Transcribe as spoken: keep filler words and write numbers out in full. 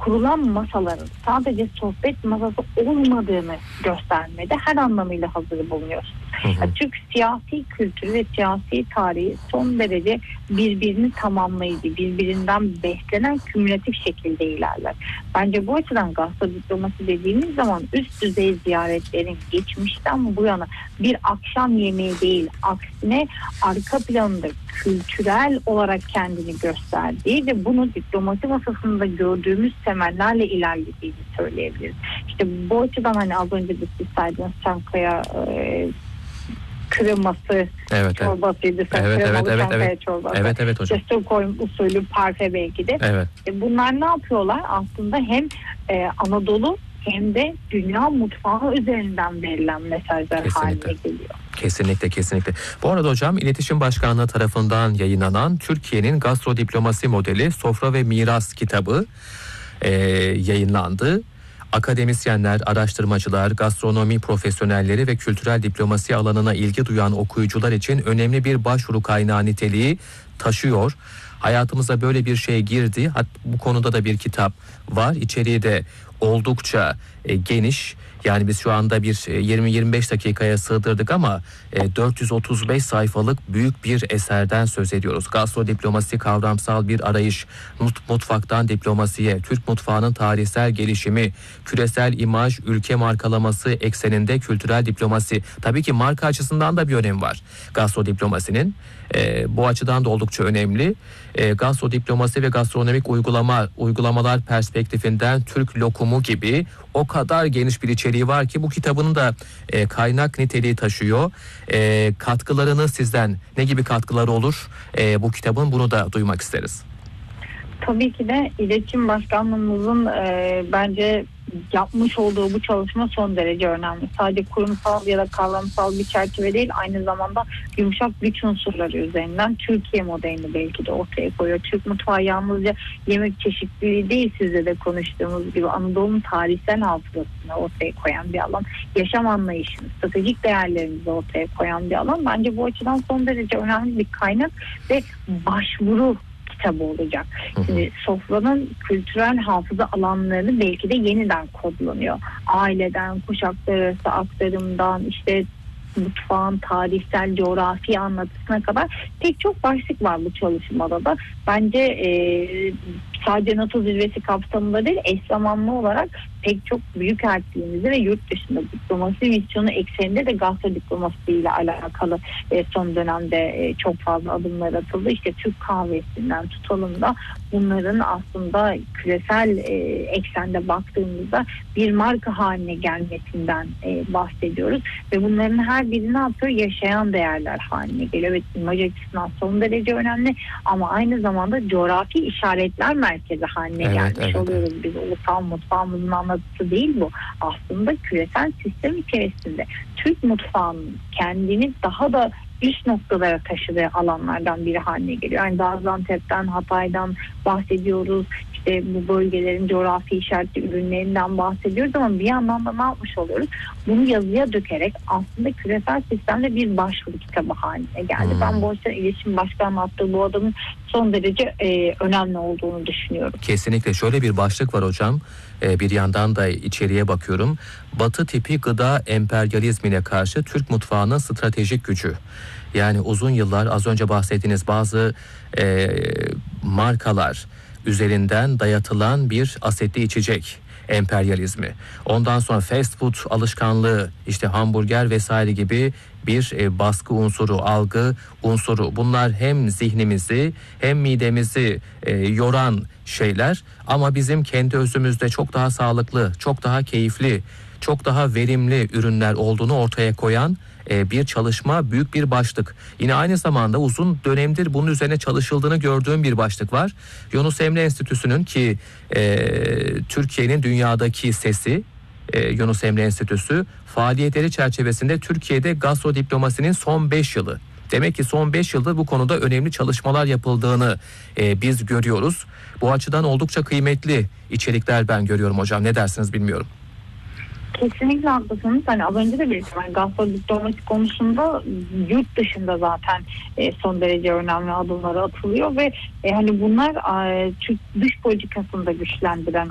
kurulan masaların sadece sohbet masası olmadığını göstermede her anlamıyla hazır bulunuyorsunuz. Hı hı. Yani Türk siyasi kültürü ve siyasi tarihi son derece birbirini tamamlayıcı, birbirinden beslenen kümülatif şekilde ilerler. Bence bu açıdan gastrodiplomasi dediğimiz zaman üst düzey ziyaretlerin geçmişten bu yana bir akşam yemeği değil, aksine arka planında kültürel olarak kendini gösterdiği ve bunu diplomasi masasında gördüğümüz temellerle ilerlediğini söyleyebiliriz. İşte bu açıdan hani az önce de siz saydınız Çankaya e, kreması evet, çorbasıydı. Evet, evet, evet, evet, Çankaya evet. çorbası. Evet, evet hocam. İşte Stockholm usulü parfe belki de. Evet. E, bunlar ne yapıyorlar? Aslında hem e, Anadolu hem de dünya mutfağı üzerinden verilen mesajlar Kesinlikle. haline geliyor. Kesinlikle kesinlikle. Bu arada hocam İletişim Başkanlığı tarafından yayınlanan Türkiye'nin Gastrodiplomasi Modeli Sofra ve Miras kitabı e, yayınlandı. Akademisyenler, araştırmacılar, gastronomi profesyonelleri ve kültürel diplomasi alanına ilgi duyan okuyucular için önemli bir başvuru kaynağı niteliği taşıyor. Hayatımıza böyle bir şey girdi. Hatta bu konuda da bir kitap var. İçeriği de oldukça e, geniş. Yani biz şu anda bir yirmi yirmi beş dakikaya sığdırdık ama e, dört yüz otuz beş sayfalık büyük bir eserden söz ediyoruz. Gastrodiplomasi kavramsal bir arayış, mut, mutfaktan diplomasiye, Türk mutfağının tarihsel gelişimi, küresel imaj, ülke markalaması ekseninde kültürel diplomasi. Tabii ki marka açısından da bir önemi var gastrodiplomasinin. E, bu açıdan da oldukça önemli. E, gastrodiplomasi ve gastronomik uygulama uygulamalar perspektifinden Türk lokumu gibi o kadar geniş bir içeriği var ki bu kitabının da e, kaynak niteliği taşıyor. E, katkılarını sizden ne gibi katkıları olur? E, bu kitabın bunu da duymak isteriz. Tabii ki de İletişim Başkanlığımızın e, bence yapmış olduğu bu çalışma son derece önemli. Sadece kurumsal ya da kavramsal bir çerçeve değil, aynı zamanda yumuşak güç unsurları üzerinden Türkiye modelini belki de ortaya koyuyor. Türk mutfağı yalnızca yemek çeşitliliği değil, sizle de konuştuğumuz gibi Anadolu'nun tarihsel hafızasını ortaya koyan bir alan. Yaşam anlayışını, stratejik değerlerimizi ortaya koyan bir alan. Bence bu açıdan son derece önemli bir kaynak ve başvuru kitabı olacak. Şimdi sofranın kültürel hafıza alanlarını belki de yeniden kodlanıyor. Aileden, kuşaklar arası aktarımdan, işte mutfağın tarihsel, coğrafi anlatısına kadar pek çok başlık var bu çalışmada da. Bence e, sadece NATO zirvesi kapsamında değil, eş zamanlı olarak pek çok büyük elçiliğimizde ve yurt dışında diplomasi misyonu ekseninde de gastrodiplomasi ile alakalı e, son dönemde e, çok fazla adımlar atıldı. İşte Türk kahvesinden tutalım da bunların aslında küresel e, eksende baktığımızda bir marka haline gelmesinden e, bahsediyoruz ve bunların her biri ne yapıyor? Yaşayan değerler haline geliyor. Evet, imaj açısından son derece önemli ama aynı zamanda coğrafi işaretler merkezi haline evet, gelmiş evet, oluyoruz. evet. Biz ulusal mutfağımızın anlatısı değil bu. Aslında küresel sistem içerisinde Türk mutfağının kendini daha da üst noktalara taşıdığı alanlardan biri haline geliyor. Yani Gaziantep'ten, Hatay'dan bahsediyoruz. İşte bu bölgelerin coğrafi işaretli ürünlerinden bahsediyoruz ama bir yandan da ne yapmış oluyoruz? Bunu yazıya dökerek aslında küresel sistemde bir başvuru kitabı haline geldi. Hmm. Ben bu açıdan İletişim Başkanlığı attığı bu adamın son derece e, önemli olduğunu düşünüyorum. Kesinlikle şöyle bir başlık var hocam. Ee, bir yandan da içeriye bakıyorum. Batı tipi gıda emperyalizmine karşı Türk mutfağının stratejik gücü. Yani uzun yıllar az önce bahsettiğiniz bazı e, markalar üzerinden dayatılan bir asetli içecek emperyalizmi. Ondan sonra fast food alışkanlığı, işte hamburger vesaire gibi bir e, baskı unsuru, algı unsuru. Bunlar hem zihnimizi hem midemizi e, yoran şeyler ama bizim kendi özümüzde çok daha sağlıklı, çok daha keyifli, çok daha verimli ürünler olduğunu ortaya koyan e, bir çalışma, büyük bir başlık. Yine aynı zamanda uzun dönemdir bunun üzerine çalışıldığını gördüğüm bir başlık var. Yunus Emre Enstitüsü'nün ki e, Türkiye'nin dünyadaki sesi, e, Yunus Emre Enstitüsü faaliyetleri çerçevesinde Türkiye'de gastrodiplomasinin son beş yılı. Demek ki son beş yılda bu konuda önemli çalışmalar yapıldığını e, biz görüyoruz. Bu açıdan oldukça kıymetli içerikler ben görüyorum hocam. Ne dersiniz bilmiyorum. Kesinlikle haklısınız. Hani az önce de belirttim. Yani gastrodiplomasi konusunda yurt dışında zaten e, son derece önemli adımlar atılıyor ve e, hani bunlar e, Türk dış politikasını da güçlendiren